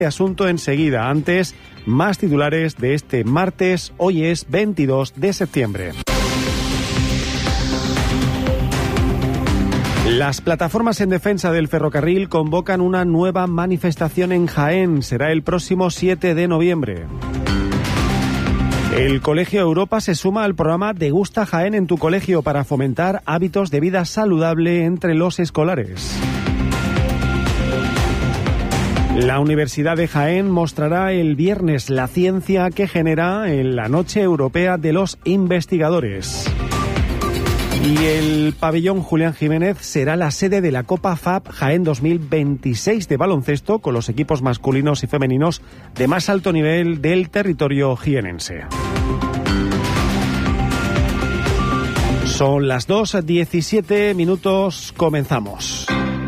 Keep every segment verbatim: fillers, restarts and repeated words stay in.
Asunto enseguida. Antes, más titulares de este martes. Hoy es veintidós de septiembre. Las plataformas en defensa del ferrocarril convocan una nueva manifestación en Jaén. Será el próximo siete de noviembre. El Colegio Europa se suma al programa Degusta Jaén en tu colegio para fomentar hábitos de vida saludable entre los escolares. La Universidad de Jaén mostrará el viernes la ciencia que genera en la Noche Europea de los Investigadores. Y el pabellón Julián Jiménez será la sede de la Copa F A B Jaén dos mil veintiséis de baloncesto con los equipos masculinos y femeninos de más alto nivel del territorio jienense. Son las dos diecisiete minutos, comenzamos.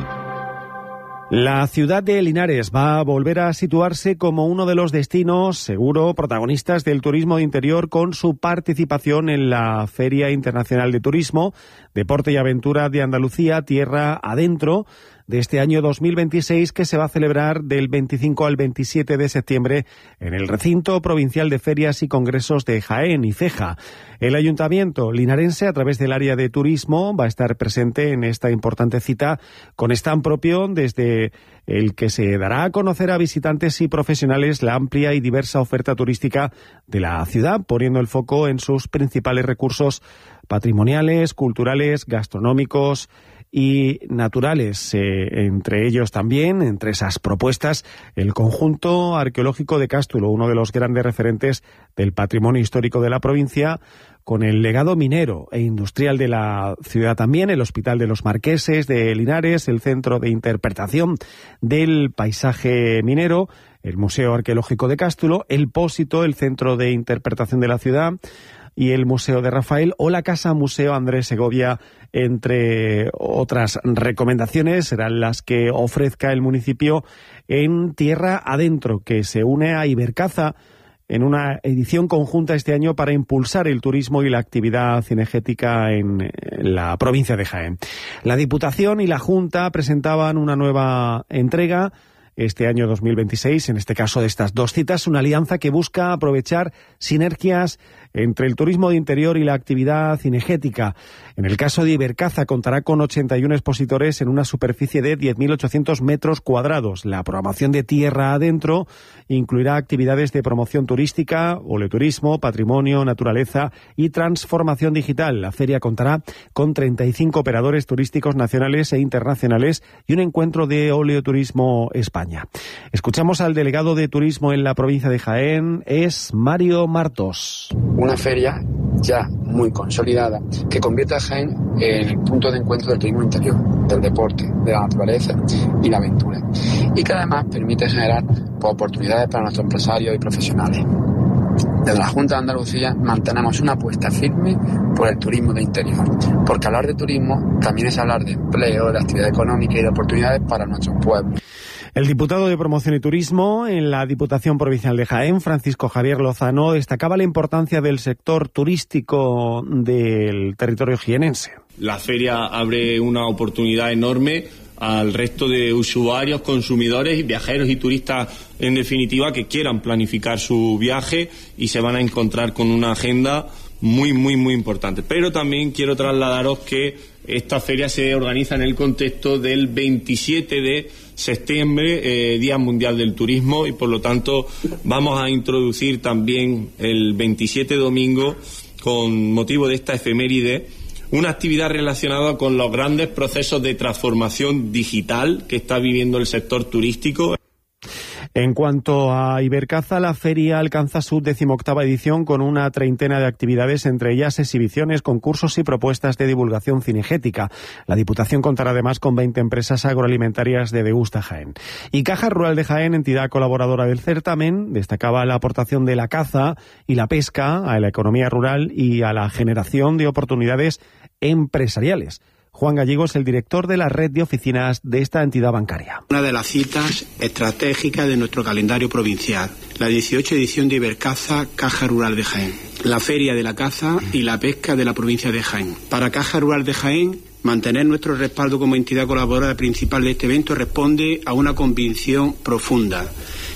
La ciudad de Linares va a volver a situarse como uno de los destinos, seguro, protagonistas del turismo de interior con su participación en la Feria Internacional de Turismo, Deporte y Aventura de Andalucía, Tierra Adentro, de este año dos mil veintiséis, que se va a celebrar del veinticinco al veintisiete de septiembre en el Recinto Provincial de Ferias y Congresos de Jaén, IFEJA. El Ayuntamiento linarense, a través del área de turismo, va a estar presente en esta importante cita con stand propio, desde el que se dará a conocer a visitantes y profesionales la amplia y diversa oferta turística de la ciudad, poniendo el foco en sus principales recursos patrimoniales, culturales, gastronómicos y naturales. Eh, entre ellos también, entre esas propuestas, el conjunto arqueológico de Cástulo, uno de los grandes referentes del patrimonio histórico de la provincia, con el legado minero e industrial de la ciudad también, el Hospital de los Marqueses de Linares, el Centro de Interpretación del Paisaje Minero, el Museo Arqueológico de Cástulo, el Pósito, el Centro de Interpretación de la Ciudad, y el Museo de Rafael o la Casa Museo Andrés Segovia, entre otras recomendaciones, serán las que ofrezca el municipio en Tierra Adentro, que se une a Ibercaza en una edición conjunta este año para impulsar el turismo y la actividad cinegética en la provincia de Jaén. La Diputación y la Junta presentaban una nueva entrega este año dos mil veintiséis, en este caso de estas dos citas, una alianza que busca aprovechar sinergias entre el turismo de interior y la actividad cinegética. En el caso de Ibercaza, contará con ochenta y uno expositores en una superficie de diez mil ochocientos metros cuadrados. La programación de Tierra Adentro incluirá actividades de promoción turística, oleoturismo, patrimonio, naturaleza y transformación digital. La feria contará con treinta y cinco operadores turísticos nacionales e internacionales y un encuentro de oleoturismo España. Escuchamos al delegado de turismo en la provincia de Jaén, es Mario Martos. Una feria ya muy consolidada que convierte a Jaén en el punto de encuentro del turismo interior, del deporte, de la naturaleza y la aventura, y que además permite generar pues, oportunidades para nuestros empresarios y profesionales. Desde la Junta de Andalucía mantenemos una apuesta firme por el turismo de interior, porque hablar de turismo también es hablar de empleo, de actividad económica y de oportunidades para nuestros pueblos. El diputado de Promoción y Turismo en la Diputación Provincial de Jaén, Francisco Javier Lozano, destacaba la importancia del sector turístico del territorio jienense. La feria abre una oportunidad enorme al resto de usuarios, consumidores, viajeros y turistas, en definitiva, que quieran planificar su viaje y se van a encontrar con una agenda muy, muy, muy importante. Pero también quiero trasladaros que esta feria se organiza en el contexto del veintisiete de septiembre, eh, Día Mundial del Turismo, y por lo tanto vamos a introducir también el veintisiete domingo, con motivo de esta efeméride, una actividad relacionada con los grandes procesos de transformación digital que está viviendo el sector turístico. En cuanto a Ibercaza, la feria alcanza su decimoctava edición con una treintena de actividades, entre ellas exhibiciones, concursos y propuestas de divulgación cinegética. La Diputación contará además con veinte empresas agroalimentarias de Degusta Jaén. Y Caja Rural de Jaén, entidad colaboradora del certamen, destacaba la aportación de la caza y la pesca a la economía rural y a la generación de oportunidades empresariales. Juan Gallego es el director de la red de oficinas de esta entidad bancaria. Una de las citas estratégicas de nuestro calendario provincial, la dieciocho edición de Ibercaza Caja Rural de Jaén, la Feria de la Caza y la Pesca de la provincia de Jaén. Para Caja Rural de Jaén, mantener nuestro respaldo como entidad colaboradora principal de este evento responde a una convicción profunda.